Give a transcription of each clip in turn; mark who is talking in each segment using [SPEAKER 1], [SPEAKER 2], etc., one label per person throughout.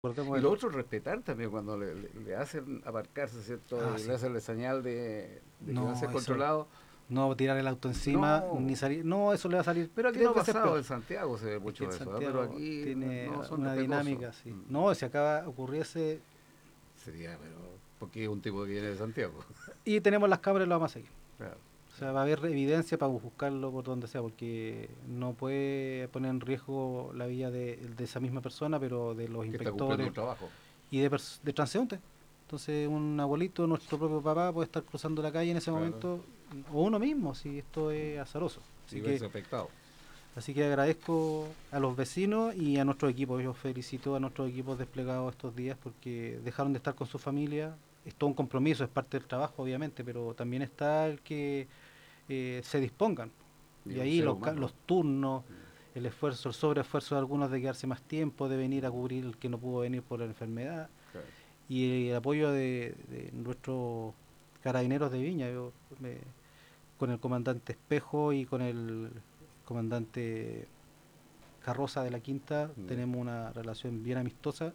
[SPEAKER 1] Recordemos
[SPEAKER 2] Y lo otro, respetar también cuando le hacen aparcarse, ¿cierto? Y
[SPEAKER 1] sí.
[SPEAKER 2] le hacen la señal de que va a ser
[SPEAKER 1] eso,
[SPEAKER 2] controlado.
[SPEAKER 1] no tirar el auto encima,
[SPEAKER 2] No.
[SPEAKER 1] ni salir. No, eso le va a salir
[SPEAKER 2] Pero aquí no
[SPEAKER 1] 3
[SPEAKER 2] ha
[SPEAKER 1] veces
[SPEAKER 2] pasado,
[SPEAKER 1] peor.
[SPEAKER 2] en Santiago se ve
[SPEAKER 1] Es que
[SPEAKER 2] mucho
[SPEAKER 1] en
[SPEAKER 2] eso, pero
[SPEAKER 1] Santiago
[SPEAKER 2] aquí
[SPEAKER 1] tiene
[SPEAKER 2] no son
[SPEAKER 1] una
[SPEAKER 2] respetuosos.
[SPEAKER 1] dinámica así. No, si acaba ocurriese.
[SPEAKER 2] Sería, pero porque es un tipo que viene de Santiago.
[SPEAKER 1] Y tenemos las cámaras y lo vamos a seguir.
[SPEAKER 2] Claro.
[SPEAKER 1] O sea, va a haber evidencia para buscarlo por donde sea, porque no puede poner en riesgo la vida de esa misma persona, pero de los
[SPEAKER 2] Que está cumpliendo
[SPEAKER 1] inspectores
[SPEAKER 2] un trabajo.
[SPEAKER 1] y de transeúntes. Entonces, un abuelito, nuestro propio papá, puede estar cruzando la calle en ese
[SPEAKER 2] Claro.
[SPEAKER 1] momento, o uno mismo, si esto es azaroso.
[SPEAKER 2] Y verse afectado.
[SPEAKER 1] Así que agradezco a los vecinos y a nuestros equipos. Yo felicito a nuestros equipos desplegados estos días porque dejaron de estar con su familia. Es todo un compromiso, es parte del trabajo, obviamente, pero también está el que se dispongan. Y ahí los turnos, el esfuerzo, el sobreesfuerzo de algunos de quedarse más tiempo, de venir a cubrir el que no pudo venir por la enfermedad.
[SPEAKER 2] Claro.
[SPEAKER 1] Y el apoyo de nuestros carabineros de Viña. Con el comandante Espejo y con el comandante Carroza de la Quinta tenemos una relación bien amistosa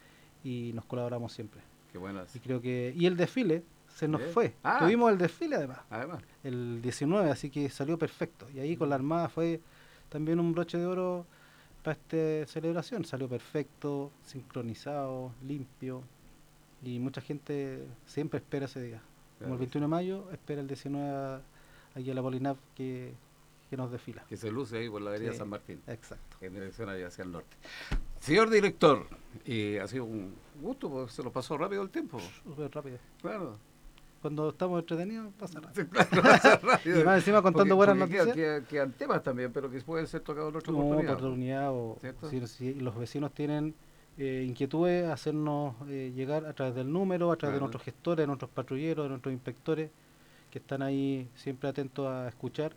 [SPEAKER 1] y nos colaboramos siempre.
[SPEAKER 2] Qué buenas.
[SPEAKER 1] Y creo que el desfile se nos fue. Tuvimos el desfile además. El 19, así que salió perfecto. Y ahí con la Armada fue también un broche de oro para esta celebración. Salió perfecto, sincronizado, limpio. Y mucha gente siempre espera ese día. Como el 21 de mayo, espera el 19 aquí a la Polinaf que nos desfila.
[SPEAKER 2] Que se luce ahí por la avenida San Martín.
[SPEAKER 1] Exacto.
[SPEAKER 2] En dirección allá hacia el norte. Señor director, ha sido un gusto, porque se lo pasó rápido el tiempo.
[SPEAKER 1] Súper rápido.
[SPEAKER 2] Claro.
[SPEAKER 1] Cuando estamos entretenidos pasa rápido.
[SPEAKER 2] Sí, claro, pasa rápido.
[SPEAKER 1] Y más encima contando buenas noticias.
[SPEAKER 2] Quedan temas también, pero que pueden ser tocados en otra
[SPEAKER 1] oportunidad. Si los vecinos tienen inquietudes, hacernos llegar a través del número, a través de nuestros gestores, de nuestros patrulleros, de nuestros inspectores, que están ahí siempre atentos a escuchar.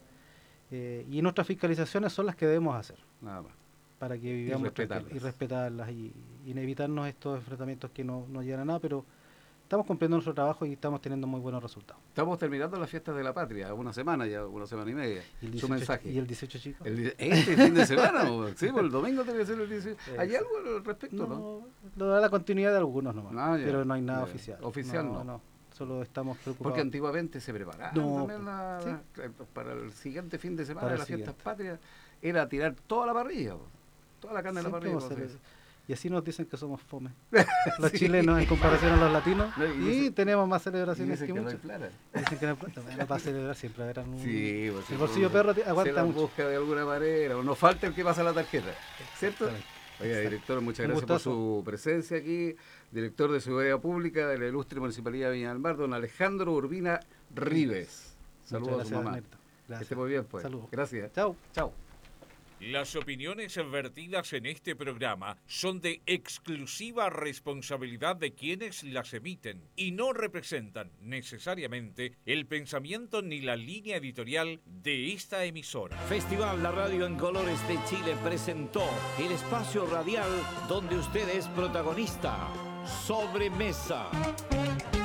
[SPEAKER 1] Y nuestras fiscalizaciones son las que debemos hacer.
[SPEAKER 2] Nada más.
[SPEAKER 1] Para que vivamos y respetarlas y evitarnos estos enfrentamientos que no llegan a nada, pero estamos cumpliendo nuestro trabajo y estamos teniendo muy buenos resultados.
[SPEAKER 2] Estamos terminando las fiestas de la patria, una semana y media.
[SPEAKER 1] ¿Y
[SPEAKER 2] su mensaje.
[SPEAKER 1] ¿Y el 18, chicos?
[SPEAKER 2] Este fin de semana, sí, el domingo debe ser el 18. ¿Hay algo al respecto, no?
[SPEAKER 1] Lo da la continuidad de algunos nomás, pero no hay nada oficial.
[SPEAKER 2] Oficial no.
[SPEAKER 1] Solo estamos preocupados.
[SPEAKER 2] Porque antiguamente se preparaba para el siguiente fin de semana de las fiestas patrias, era tirar toda la parrilla, toda la carne de la parrilla.
[SPEAKER 1] Y así nos dicen que somos fome. Los chilenos en comparación a los latinos. Y tenemos más celebraciones que muchos. Dicen que no hay plata. Bueno, para celebrar siempre habrá un...
[SPEAKER 2] Sí, pues,
[SPEAKER 1] el bolsillo perro aguanta mucho.
[SPEAKER 2] Se busca de alguna manera. O no falta el que pasa la tarjeta. ¿Cierto? Oiga, director, muchas gracias por su presencia aquí. Director de Seguridad Pública de la Ilustre Municipalidad de Viña del Mar, don Alejandro Urbina Rives. Saludos a su mamá. Que esté muy bien, pues.
[SPEAKER 1] Saludos.
[SPEAKER 2] Gracias.
[SPEAKER 1] Chao.
[SPEAKER 2] Chao.
[SPEAKER 3] Las opiniones vertidas en este programa son de exclusiva responsabilidad de quienes las emiten y no representan necesariamente el pensamiento ni la línea editorial de esta emisora.
[SPEAKER 4] Festival La Radio en Colores de Chile presentó el espacio radial donde usted es protagonista. Sobremesa.